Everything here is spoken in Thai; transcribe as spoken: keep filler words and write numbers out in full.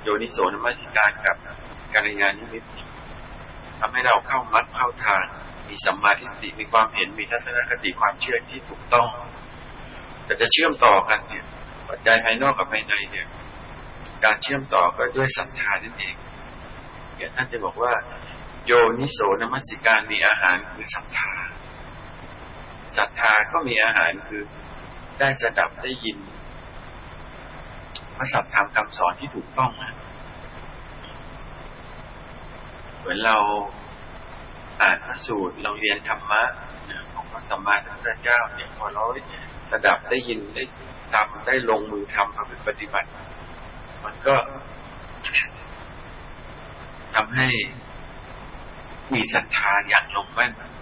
โยนิโสมนสิการกับกัลยาณมิตรทำให้เราเข้ามรรคเข้าทางมีสัมมาทิฏฐิมีความเห็นมีทัศนคติความเชื่อที่ถูกต้องแต่จะเชื่อมต่อกันเนี่ยปัจจัยภายนอกกับภายในเนี่ยการเชื่อมต่อก็ด้วยศรัทธานั่นเองอย่างท่านจะบอกว่าโยนิโสมนสิการมีอาหารคือศรัทธาศรัทธาก็มีอาหารคือได้สดับได้ยินพระสัทธรรมคำสอนที่ถูกต้องนะเหมือนเราอ่านพระสูตรเราเรียนธรรมะของพระสัมมาสัมพุทธเจ้าเนี่ยพอเราสดับได้ยินได้ทำได้ลงมือทำเอาไปปฏิบัติมันก็ทำให้มีศรัทธาอย่างลงมั่น